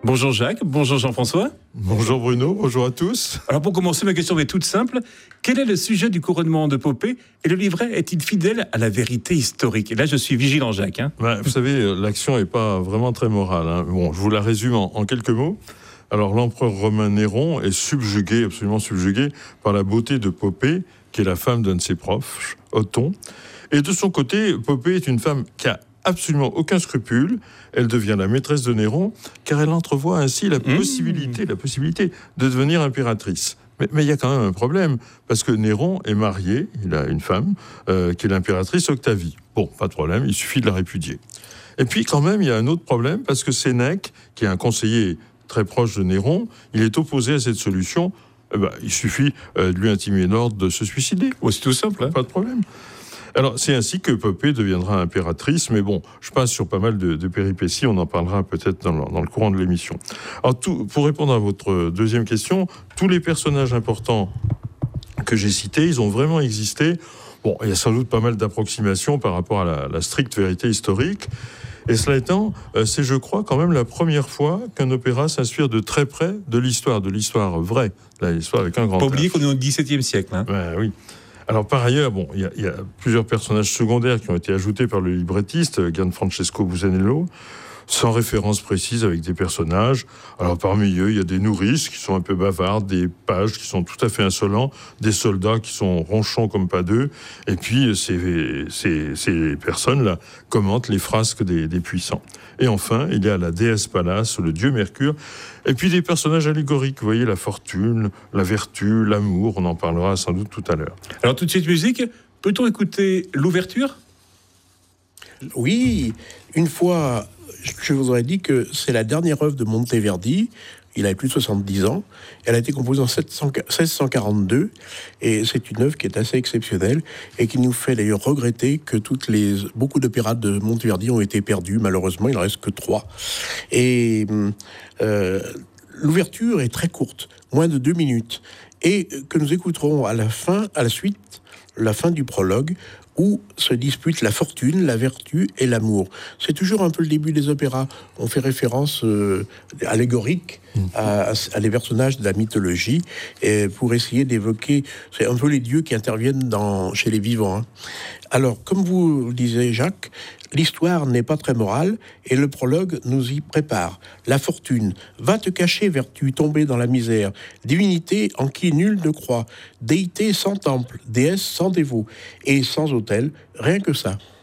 Bonjour Jacques, bonjour Jean-François. Bonjour Bruno, bonjour à tous. Alors pour commencer, ma question est toute simple. Quel est le sujet du couronnement de Popée et le livret est-il fidèle à la vérité historique? Et là, je suis vigilant, Jacques. Vous savez, l'action n'est pas vraiment très morale. Bon, je vous la résume en quelques mots. Alors l'empereur romain Néron est subjugué, absolument subjugué, par la beauté de Popée, qui est la femme d'un de ses proches, Othon. Et de son côté, Popée est une femme qui a absolument aucun scrupule. Elle devient la maîtresse de Néron, car elle entrevoit ainsi la possibilité de devenir impératrice. Mais il y a quand même un problème, parce que Néron est marié, il a une femme, qui est l'impératrice Octavie. Bon, pas de problème, il suffit de la répudier. Et puis quand même, il y a un autre problème, parce que Sénèque, qui est un conseiller très proche de Néron, il est opposé à cette solution. Il suffit de lui intimer l'ordre de se suicider. Oh, c'est tout simple. Pas de problème. Alors, c'est ainsi que Popée deviendra impératrice, mais bon, je passe sur pas mal de péripéties, on en parlera peut-être dans le courant de l'émission. Alors, pour répondre à votre deuxième question, tous les personnages importants que j'ai cités, ils ont vraiment existé. Bon, il y a sans doute pas mal d'approximations par rapport à la stricte vérité historique. Et cela étant, c'est, je crois, quand même la première fois qu'un opéra s'inspire de très près de l'histoire vraie, l'histoire avec un grand H. Pas oublier qu'on est au XVIIe siècle. Oui. Alors par ailleurs, il y a plusieurs personnages secondaires qui ont été ajoutés par le librettiste, Gianfrancesco Busanello, sans référence précise avec des personnages. Alors parmi eux, il y a des nourrices qui sont un peu bavardes, des pages qui sont tout à fait insolents, des soldats qui sont ronchons comme pas deux, et puis ces personnes-là commentent les frasques des puissants. Et enfin, il y a la déesse Pallas, le dieu Mercure, et puis des personnages allégoriques, vous voyez, la fortune, la vertu, l'amour, on en parlera sans doute tout à l'heure. Alors tout de suite musique, peut-on écouter l'ouverture ? Oui, une fois, je vous aurais dit que c'est la dernière œuvre de Monteverdi. Il avait plus de 70 ans. Elle a été composée en 1642 et c'est une œuvre qui est assez exceptionnelle et qui nous fait d'ailleurs regretter que beaucoup d'opéras de Monteverdi ont été perdus. Malheureusement, il n'en reste que 3. Et l'ouverture est très courte, moins de 2 minutes, et que nous écouterons à la suite, la fin du prologue, où se disputent la fortune, la vertu et l'amour. C'est toujours un peu le début des opéras. On fait référence allégorique à des personnages de la mythologie et pour essayer d'évoquer, c'est un peu les dieux qui interviennent chez les vivants. Alors, comme vous le disiez, Jacques, l'histoire n'est pas très morale et le prologue nous y prépare. La fortune, va te cacher, vertu, tomber dans la misère. Divinité en qui nul ne croit. Déité sans temple, déesse sans dévot et sans autel, rien que ça.